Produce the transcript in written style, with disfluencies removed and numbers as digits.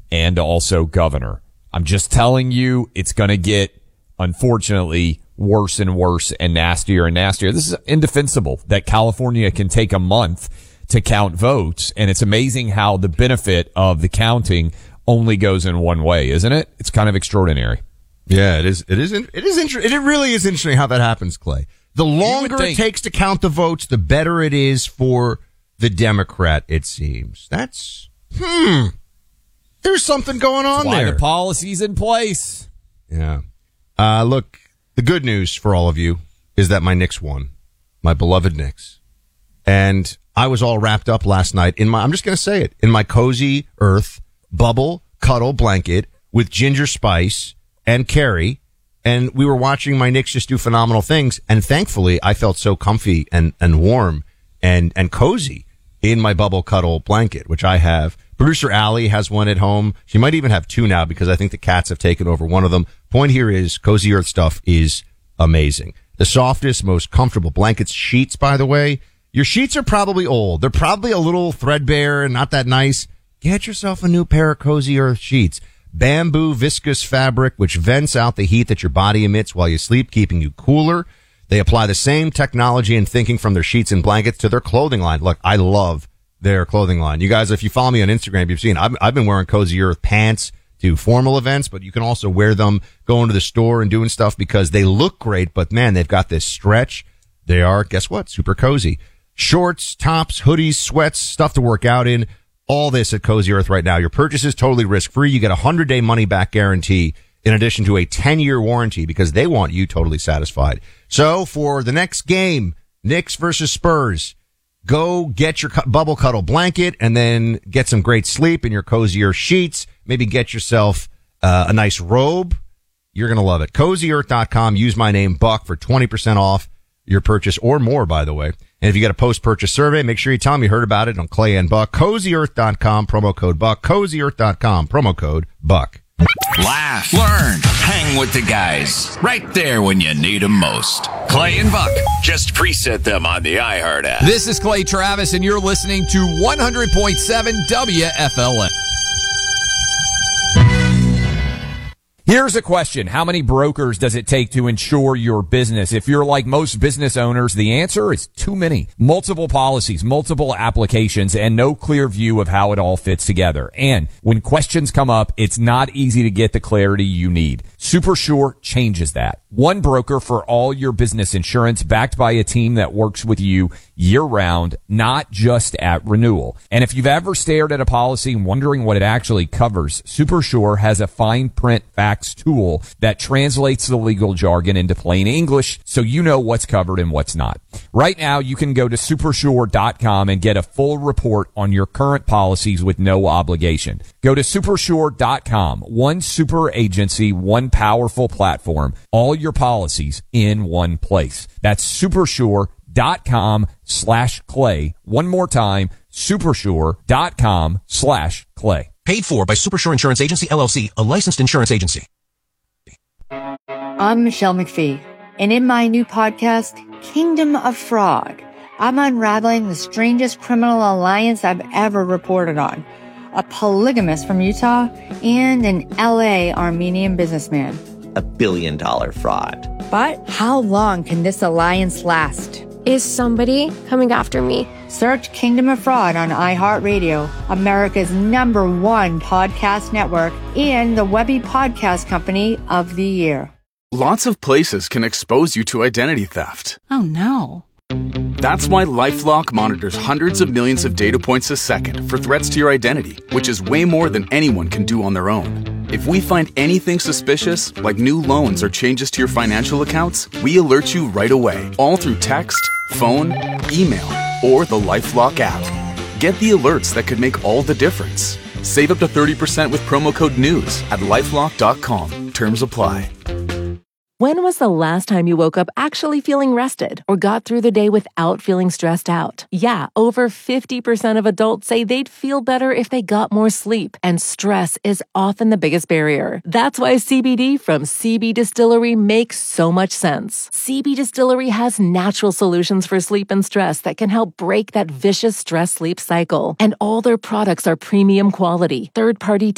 and also governor. I'm just telling you, it's going to get, unfortunately, worse and worse and nastier and nastier. This is indefensible that California can take a month to count votes, and it's amazing how the benefit of the counting only goes in one way, isn't it? It's kind of extraordinary. Yeah, it is. It really is interesting how that happens, Clay. The longer it takes to count the votes, the better it is for the Democrat, it seems. That's, there's something going on there. Why there. the policy's in place. Yeah. Look, the good news for all of you is that my Knicks won. My beloved Knicks. And I was all wrapped up last night I'm just going to say it, in my cozy earth bubble cuddle blanket with Ginger Spice and Carrie. And we were watching my Knicks just do phenomenal things. And thankfully, I felt so comfy and warm and cozy in my bubble cuddle blanket, which I have. Producer Allie has one at home. She might even have two now because I think the cats have taken over one of them. Point here is Cozy Earth stuff is amazing. The softest, most comfortable blankets, sheets, by the way. Your sheets are probably old. They're probably a little threadbare and not that nice. Get yourself a new pair of Cozy Earth sheets. Bamboo viscose fabric, which vents out the heat that your body emits while you sleep, keeping you cooler. They apply the same technology and thinking from their sheets and blankets to their clothing line. Look, I love their clothing line. You guys, if you follow me on Instagram, you've seen I've been wearing Cozy Earth pants to formal events, but you can also wear them going to the store and doing stuff because they look great, but man, they've got this stretch. They are, guess what? Super cozy. Shorts, tops, hoodies, sweats, stuff to work out in. All this at Cozy Earth right now. Your purchase is totally risk-free. You get a 100-day money-back guarantee in addition to a 10-year warranty because they want you totally satisfied. So for the next game, Knicks versus Spurs, go get your bubble cuddle blanket and then get some great sleep in your Cozy Earth sheets. Maybe get yourself a nice robe. You're going to love it. CozyEarth.com. Use my name, Buck, for 20% off your purchase or more, by the way. And if you get a post-purchase survey, make sure you tell them you heard about it on Clay and Buck. CozyEarth.com, promo code Buck. CozyEarth.com, promo code Buck. Laugh, learn, hang with the guys. Right there when you need them most. Clay and Buck. Just preset them on the iHeart app. This is Clay Travis, and you're listening to 100.7 WFLN. Here's a question. How many brokers does it take to insure your business? If you're like most business owners, the answer is too many. Multiple policies, multiple applications, and no clear view of how it all fits together. And when questions come up, it's not easy to get the clarity you need. SuperSure changes that. One broker for all your business insurance, backed by a team that works with you year-round, not just at renewal. And if you've ever stared at a policy and wondering what it actually covers, SuperSure has a fine print facts tool that translates the legal jargon into plain English so you know what's covered and what's not. Right now, you can go to supersure.com and get a full report on your current policies with no obligation. Go to supersure.com. One super agency, one powerful platform, all your policies in one place. That's supersure.com/Clay. One more time, supersure.com/Clay. Paid for by Supersure Insurance Agency, LLC, a licensed insurance agency. I'm Michelle McPhee, and in my new podcast, Kingdom of Fraud, I'm unraveling the strangest criminal alliance I've ever reported on. A polygamist from Utah and an LA Armenian businessman. $1 billion fraud. But how long can this alliance last? Is somebody coming after me? Search Kingdom of Fraud on iHeartRadio, America's #1 podcast network, and the Webby Podcast Company of the Year. Lots of places can expose you to identity theft. Oh no. That's why LifeLock monitors hundreds of millions of data points a second for threats to your identity, which is way more than anyone can do on their own. If we find anything suspicious, like new loans or changes to your financial accounts, we alert you right away, all through text, phone, email, or the LifeLock app. Get the alerts that could make all the difference. Save up to 30% with promo code NEWS at LifeLock.com. Terms apply. When was the last time you woke up actually feeling rested or got through the day without feeling stressed out? Yeah, over 50% of adults say they'd feel better if they got more sleep, and stress is often the biggest barrier. That's why CBD from CB Distillery makes so much sense. CB Distillery has natural solutions for sleep and stress that can help break that vicious stress-sleep cycle. And all their products are premium quality, third-party